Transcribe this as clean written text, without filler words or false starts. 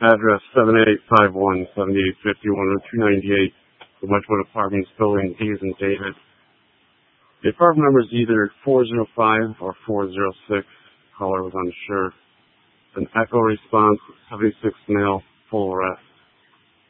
Address 7851 7851 Route 298, the Wedgwood Apartments Building, D's and David. The apartment number is either 405 or 406. Caller was unsure. An echo response, 76 male, full arrest.